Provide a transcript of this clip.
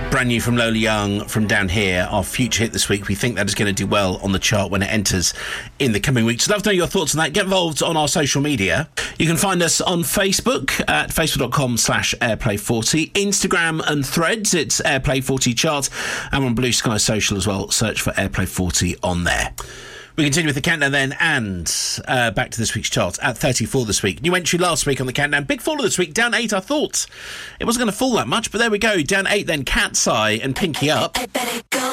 Brand new from Lola Young from Down Here, our future hit this week. We think that is going to do well on the chart when it enters in the coming weeks. Love to know your thoughts on that. Get involved on our social media. You can find us on Facebook at facebook.com/Airplay40, Instagram and Threads, it's Airplay40 Chart, and on Blue Sky Social as well. Search for Airplay40 on there. We continue with the countdown then, and back to this week's chart at 34 this week. New entry last week on the countdown. Big faller this week, down 8. I thought it wasn't going to fall that much, but there we go. Down 8 then, Cat's Eye and Pinky Up.